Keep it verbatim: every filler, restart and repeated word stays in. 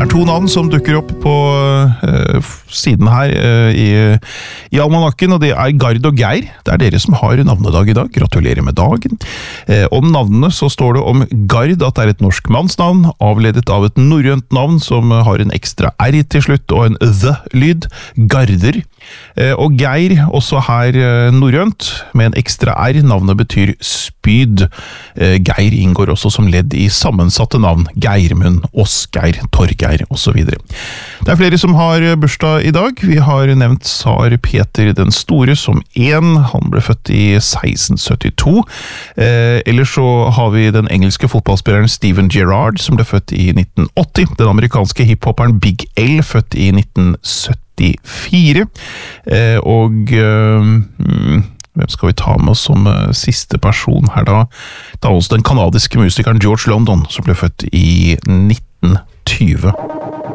er to navn som dukker opp på uh, siden her uh, i, i almanakken, og det er Gard og Geir. Det er dere som har navnedag i dag. Gratulerer med dagen. Uh, om navnene så står det om Gard at det er et norsk mannsnavn, avledet av et norrønt navn som har en ekstra R til slutt og en the-lyd. Garder. Uh, og Geir, også her uh, norrønt, med en ekstra R. Navnet betyr spyd. Uh, Geir inngår også som ledd i sammensatte navn. Geirmund, Osgeir, Torgeir og så videre. Det er flere som har bursdag i dag. Vi har nevnt Tsar Peter den Store som en. Han ble født i seksten syttito. Eh, ellers så har vi den engelske fotballspilleren Steven Gerrard som ble født i nitten åtti. Den amerikanske hiphopperen Big L født i nitten syttifire. Eh, og... Eh, Hvem skal vi ta med oss som uh, siste person her da? Det er også den kanadiske musikeren George London, som ble født i nitten tjue.